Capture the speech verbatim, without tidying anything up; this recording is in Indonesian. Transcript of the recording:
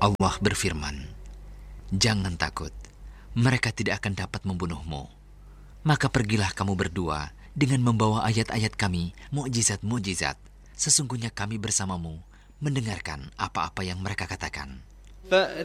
Allah berfirman, "Jangan takut, mereka tidak akan dapat membunuhmu. Maka pergilah kamu berdua dengan membawa ayat-ayat kami, mukjizat-mukjizat. Sesungguhnya kami bersamamu mendengarkan apa-apa yang mereka katakan."